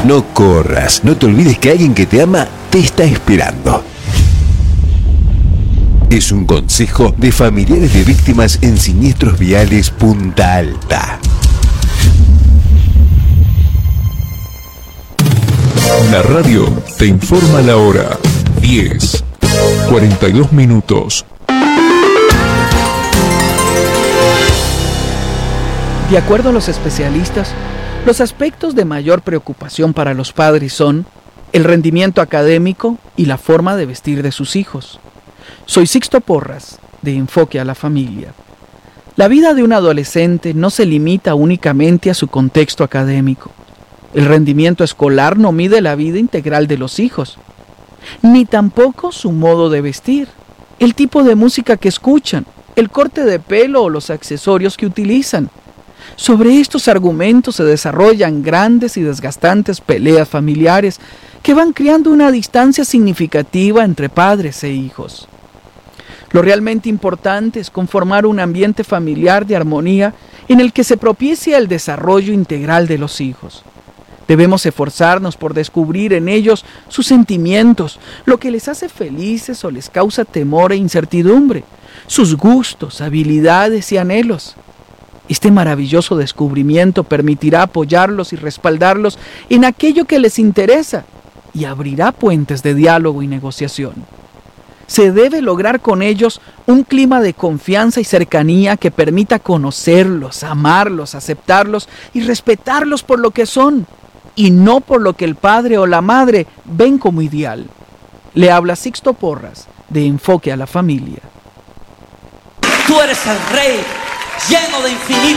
No corras, no te olvides que alguien que te ama te está esperando. Es un consejo de familiares de víctimas en siniestros viales Punta Alta. La radio te informa la hora. 10:42. De acuerdo a los especialistas, los aspectos de mayor preocupación para los padres son el rendimiento académico y la forma de vestir de sus hijos. Soy Sixto Porras, de Enfoque a la Familia. La vida de un adolescente no se limita únicamente a su contexto académico. El rendimiento escolar no mide la vida integral de los hijos, ni tampoco su modo de vestir, el tipo de música que escuchan, el corte de pelo o los accesorios que utilizan. Sobre estos argumentos se desarrollan grandes y desgastantes peleas familiares que van creando una distancia significativa entre padres e hijos. Lo realmente importante es conformar un ambiente familiar de armonía en el que se propicie el desarrollo integral de los hijos. Debemos esforzarnos por descubrir en ellos sus sentimientos, lo que les hace felices o les causa temor e incertidumbre, sus gustos, habilidades y anhelos. Este maravilloso descubrimiento permitirá apoyarlos y respaldarlos en aquello que les interesa y abrirá puentes de diálogo y negociación. Se debe lograr con ellos un clima de confianza y cercanía que permita conocerlos, amarlos, aceptarlos y respetarlos por lo que son, y no por lo que el padre o la madre ven como ideal. Le habla Sixto Porras, de Enfoque a la Familia. Tú eres el Rey, lleno de infinito